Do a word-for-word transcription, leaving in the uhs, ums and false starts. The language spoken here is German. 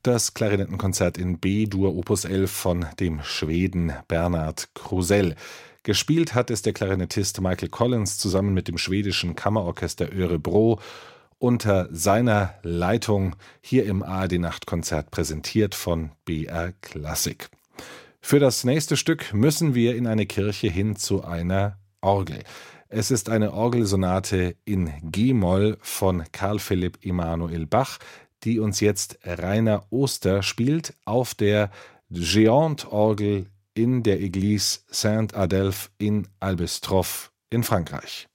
Das Klarinettenkonzert in B-Dur Opus elf von dem Schweden Bernhard Krusell. Gespielt hat es der Klarinettist Michael Collins zusammen mit dem schwedischen Kammerorchester Örebro unter seiner Leitung hier im A R D-Nachtkonzert, präsentiert von B R Klassik. Für das nächste Stück müssen wir in eine Kirche hin zu einer Orgel. Es ist eine Orgelsonate in G-Moll von Carl Philipp Emanuel Bach, die uns jetzt Rainer Oster spielt auf der Géant-Orgel in der Église Saint-Adelphe in Albestroff in Frankreich.